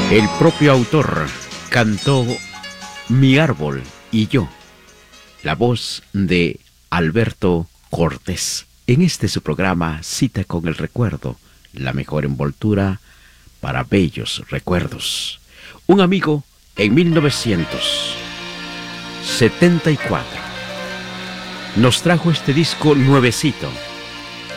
El propio autor cantó Mi árbol y yo, la voz de Alberto Cortés. En este su programa Cita con el Recuerdo, la mejor envoltura para bellos recuerdos. Un amigo en 1974 nos trajo este disco nuevecito,